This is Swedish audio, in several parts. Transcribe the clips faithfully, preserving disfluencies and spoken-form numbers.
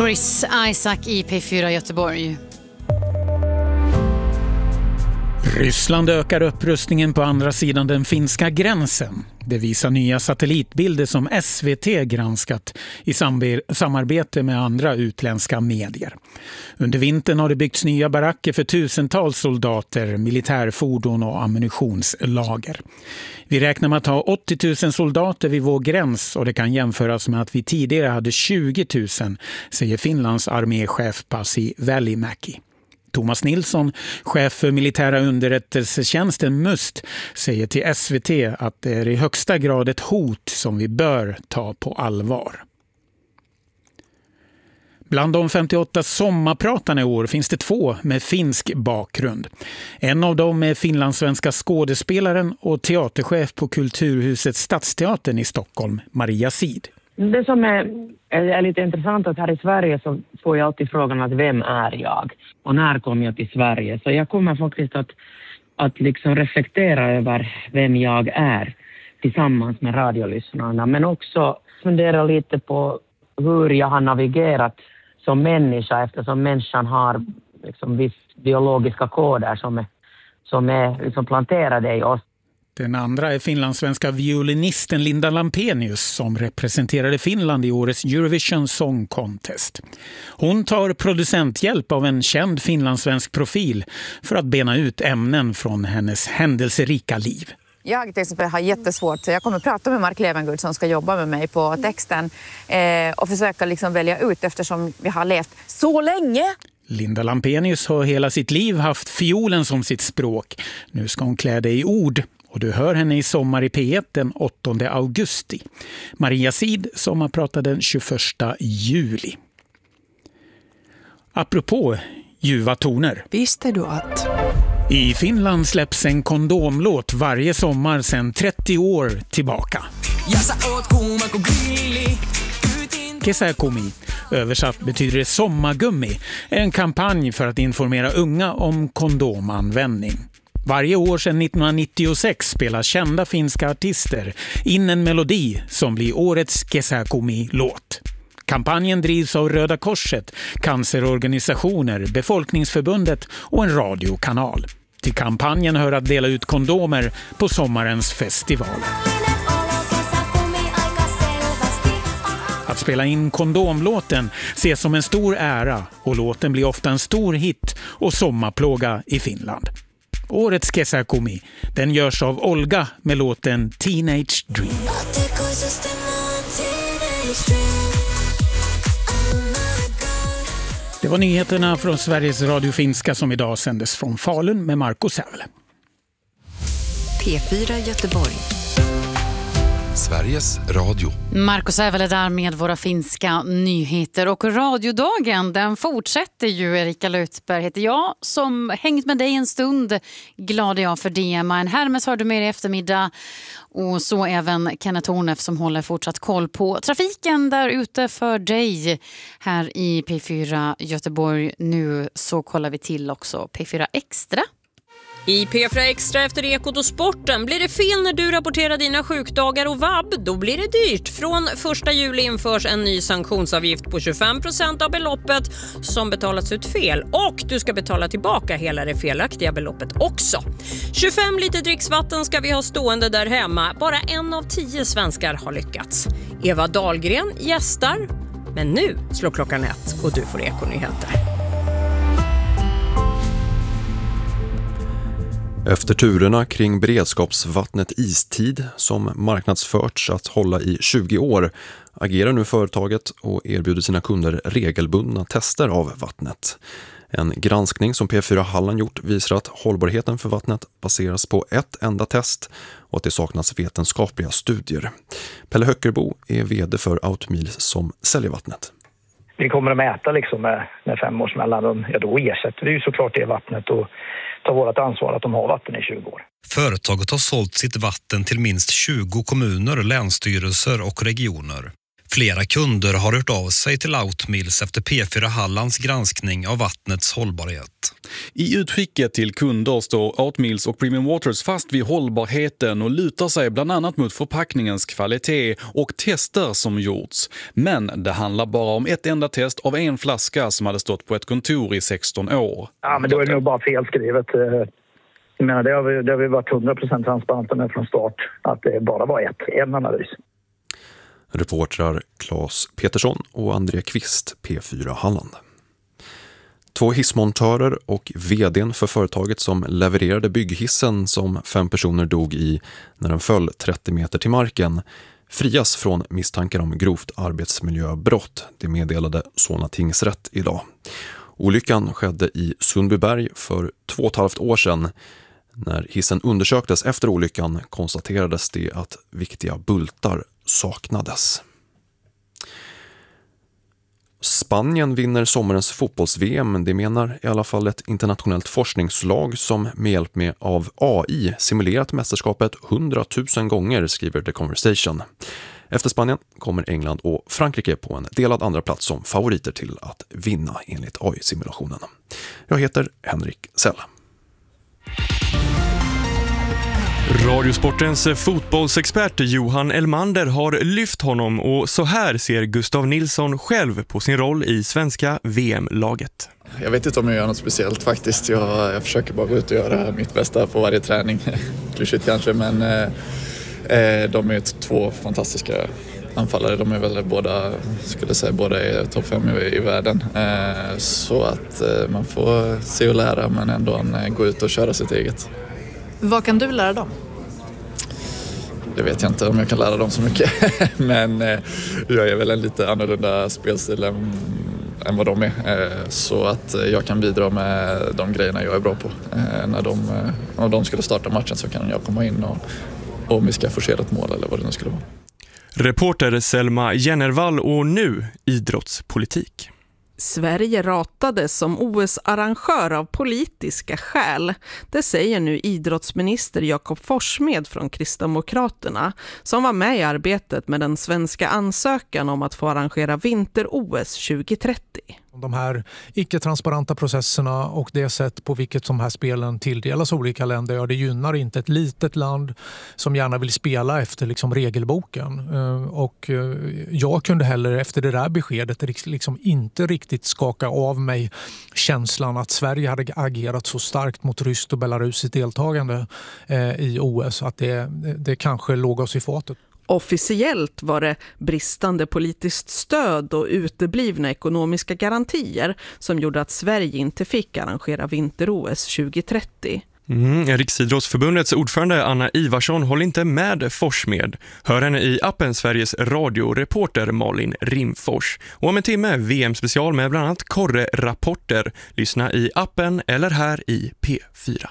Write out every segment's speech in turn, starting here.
Chris Isaak i P fyra Göteborg. Ryssland ökar upprustningen på andra sidan den finska gränsen. Det visar nya satellitbilder som S V T granskat i samarbete med andra utländska medier. Under vintern har det byggts nya baracker för tusentals soldater, militärfordon och ammunitionslager. Vi räknar med att ha åttio tusen soldater vid vår gräns och det kan jämföras med att vi tidigare hade tjugo tusen, säger Finlands arméchef Pasi Välimäki. Thomas Nilsson, chef för militära underrättelsetjänsten Must, säger till S V T att det är i högsta grad ett hot som vi bör ta på allvar. Bland de femtioåtta sommarpratarna i år finns det två med finsk bakgrund. En av dem är finlandssvenska skådespelaren och teaterchef på Kulturhuset Stadsteatern i Stockholm, Maria Sid. Det som är, är lite intressant att här i Sverige så får jag alltid frågan att vem är jag? Och när kom jag till Sverige? Så jag kommer faktiskt att, att liksom reflektera över vem jag är tillsammans med radiolyssnarna. Men också fundera lite på hur jag har navigerat som människa eftersom människan har liksom viss biologiska koder som är, som är liksom planterade i oss. Den andra är finlandssvenska violinisten Linda Lampenius som representerade Finland i årets Eurovision Song Contest. Hon tar producenthjälp av en känd finlandssvensk profil för att bena ut ämnen från hennes händelserika liv. Jag till exempel har jättesvårt, så jag kommer att prata med Mark Levengood som ska jobba med mig på texten eh, och försöka liksom välja ut eftersom vi har levt så länge. Linda Lampenius har hela sitt liv haft fiolen som sitt språk. Nu ska hon klä det i ord. Och du hör henne i Sommar i P ett den åttonde augusti. Maria Sid som har pratat den tjugoförsta juli. Apropå ljuva toner. Visste du att... I Finland släpps en kondomlåt varje sommar sedan trettio år tillbaka. Kesäkomi, översatt betyder det sommargummi, är en kampanj för att informera unga om kondomanvändning. Varje år sedan nittonhundranittiosex spelar kända finska artister in en melodi som blir årets Kesäkomi-låt. Kampanjen drivs av Röda Korset, cancerorganisationer, Befolkningsförbundet och en radiokanal. Till kampanjen hör att dela ut kondomer på sommarens festivaler. Att spela in kondomlåten ses som en stor ära och låten blir ofta en stor hit och sommarplåga i Finland. Årets Kesäkomi, den görs av Olga med låten Teenage Dream. Det var nyheterna från Sveriges Radio Finska som idag sändes från Falun med Marco Sävle. P fyra Göteborg. Sveriges Radio. Marco Sävle där med våra finska nyheter. Och radiodagen, den fortsätter ju. Erika Lutberg heter jag som hängt med dig en stund. Glad är jag för det. En Hermes har du med i eftermiddag. Och så även Kenneth Hornef som håller fortsatt koll på trafiken där ute för dig här i P fyra Göteborg. Nu så kollar vi till också P fyra Extra. I P fyra Extra efter Ekot och sporten. Blir det fel när du rapporterar dina sjukdagar och vab, då blir det dyrt. Från första juli införs en ny sanktionsavgift på tjugofem procent av beloppet som betalats ut fel. Och du ska betala tillbaka hela det felaktiga beloppet också. tjugofem liter dricksvatten ska vi ha stående där hemma. Bara en av tio svenskar har lyckats. Eva Dahlgren gästar. Men nu slår klockan ett och du får Ekonyheter. Efter turerna kring beredskapsvattnet Istid som marknadsförts att hålla i tjugo år agerar nu företaget och erbjuder sina kunder regelbundna tester av vattnet. En granskning som P fyra Halland gjort visar att hållbarheten för vattnet baseras på ett enda test och att det saknas vetenskapliga studier. Pelle Höckerbo är vd för Outmil som säljer vattnet. Vi kommer att mäta liksom med, med fem års mellanrum. Ja, då ersätter vi ju såklart det vattnet och tar vårt ansvar att de har vatten i tjugo år. Företaget har sålt sitt vatten till minst tjugo kommuner, länsstyrelser och regioner. Flera kunder har hört av sig till Outmills efter P fyra Hallands granskning av vattnets hållbarhet. I utskicket till kunder står Outmills och Premium Waters fast vid hållbarheten och lutar sig bland annat mot förpackningens kvalitet och tester som gjorts. Men det handlar bara om ett enda test av en flaska som hade stått på ett kontor i sexton år. Ja, men då är det nog bara felskrivet. Jag menar, det har vi, det har vi varit hundra procent transparenta med från start, att det bara var ett, en analys. Reportrar Claes Petersson och André Kvist, P fyra Halland. Två hissmontörer och vdn för företaget som levererade bygghissen som fem personer dog i när den föll trettio meter till marken frias från misstankar om grovt arbetsmiljöbrott. Det meddelade Solna tingsrätt idag. Olyckan skedde i Sundbyberg för två och ett halvt år sedan. När hissen undersöktes efter olyckan konstaterades det att viktiga bultar saknades. Spanien vinner sommarens fotbolls-V M, det menar i alla fall ett internationellt forskningslag som med hjälp med av A I simulerat mästerskapet hundratusen gånger, skriver The Conversation. Efter Spanien kommer England och Frankrike på en delad andra plats som favoriter till att vinna enligt A I-simulationen. Jag heter Henrik Sell. Radiosportens fotbollsexpert Johan Elmander har lyft honom och så här ser Gustav Nilsson själv på sin roll i svenska V M-laget. Jag vet inte om jag gör något speciellt faktiskt. Jag, jag försöker bara gå ut och göra mitt bästa på varje träning. Klyschigt kanske, men eh, de är två fantastiska anfallare. De är väl båda, skulle säga, båda är topp fem i, i världen. Eh, så att eh, man får se och lära, men ändå eh, gå ut och köra sitt eget. Vad kan du lära dem? Det vet jag inte om jag kan lära dem så mycket. Men eh, jag är väl en lite annorlunda spelstil än, än vad de är. Eh, så att jag kan bidra med de grejerna jag är bra på. Eh, när de, eh, om de skulle starta matchen så kan jag komma in och, och om vi ska forcera ett mål eller vad det nu skulle vara. Reporter Selma Jennervall och nu idrottspolitik. Sverige ratades som O S-arrangör av politiska skäl. Det säger nu idrottsminister Jakob Forssmed från Kristdemokraterna som var med i arbetet med den svenska ansökan om att få arrangera vinter-O S tjugohundratrettio. De här icke-transparenta processerna och det sätt på vilket de här spelen tilldelas olika länder, ja, det gynnar inte ett litet land som gärna vill spela efter liksom regelboken. Och jag kunde heller efter det där beskedet liksom inte riktigt skaka av mig känslan att Sverige hade agerat så starkt mot ryskt och belarusiskt deltagande i O S att det, det kanske låg oss i fatet. Officiellt var det bristande politiskt stöd och uteblivna ekonomiska garantier som gjorde att Sverige inte fick arrangera vinter-O S tjugohundratrettio. Mm, Riksidrottsförbundets ordförande Anna Ivarsson håller inte med Forssmed. Hör henne i appen Sveriges radioreporter Malin Rimfors. Och om en timme V M-special med bland annat Korre-rapporter. Lyssna i appen eller här i P fyra.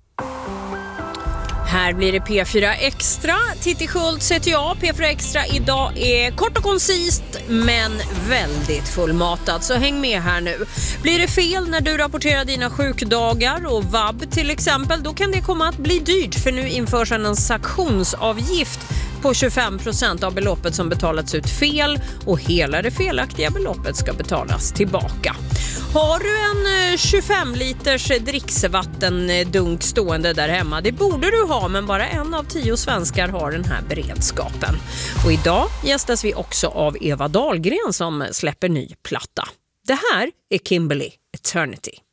Här blir det P fyra Extra. Titti Schultz heter jag. P fyra Extra idag är kort och koncist men väldigt fullmatat. Så häng med här nu. Blir det fel när du rapporterar dina sjukdagar och vab till exempel, då kan det komma att bli dyrt, för nu införs en sanktionsavgift på tjugofem procent av beloppet som betalats ut fel, och hela det felaktiga beloppet ska betalas tillbaka. Har du en tjugofem liters dricksvattendunk stående där hemma? Det borde du ha, men bara en av tio svenskar har den här beredskapen. Och idag gästas vi också av Eva Dahlgren som släpper ny platta. Det här är Kimberly Eternity.